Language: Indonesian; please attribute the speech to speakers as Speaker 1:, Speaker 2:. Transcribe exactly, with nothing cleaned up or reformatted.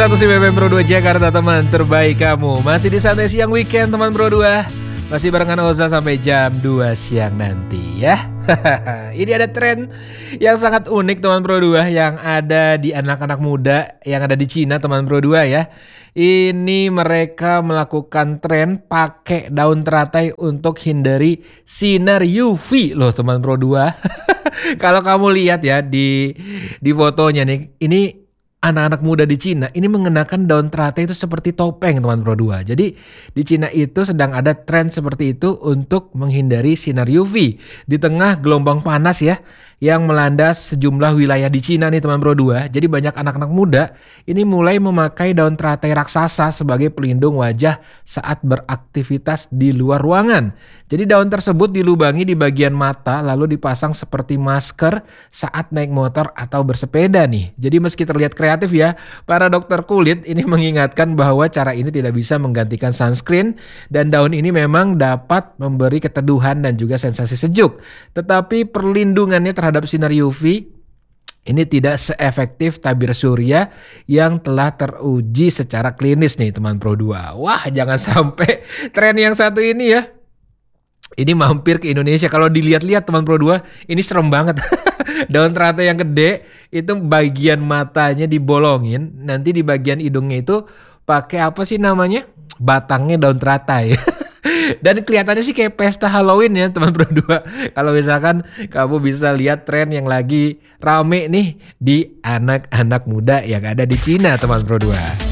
Speaker 1: seratus lima F M Pro dua Jakarta, teman terbaik kamu. Masih di santai siang weekend teman Pro dua. Masih barengan Oza sampai jam dua siang nanti ya. Ini ada tren yang sangat unik teman Pro dua yang ada di anak-anak muda yang ada di Cina teman Pro dua ya. Ini mereka melakukan tren pakai daun teratai untuk hindari sinar U V loh teman Pro dua. Kalau kamu lihat ya di di fotonya nih, ini anak-anak muda di Cina ini mengenakan daun teratai itu seperti topeng teman Pro dua. Jadi di Cina itu sedang ada tren seperti itu untuk menghindari sinar U V di tengah gelombang panas ya yang melanda sejumlah wilayah di Cina nih teman Pro dua. Jadi banyak anak-anak muda ini mulai memakai daun teratai raksasa sebagai pelindung wajah saat beraktivitas di luar ruangan. Jadi daun tersebut dilubangi di bagian mata lalu dipasang seperti masker saat naik motor atau bersepeda nih. Jadi meski terlihat kreatif ya, para dokter kulit ini mengingatkan bahwa cara ini tidak bisa menggantikan sunscreen dan daun ini memang dapat memberi keteduhan dan juga sensasi sejuk. Tetapi perlindungannya terhadap sinar U V ini tidak seefektif tabir surya yang telah teruji secara klinis nih teman Pro dua. Wah, jangan sampai tren yang satu ini ya ini mampir ke Indonesia. Kalau dilihat-lihat teman Pro dua, ini serem banget. Daun teratai yang gede itu bagian matanya dibolongin, nanti di bagian hidungnya itu pakai apa sih namanya? Batangnya daun teratai. Dan kelihatannya sih kayak pesta Halloween ya teman Pro dua. Kalau misalkan kamu bisa lihat tren yang lagi rame nih di anak-anak muda yang ada di Cina teman Pro dua.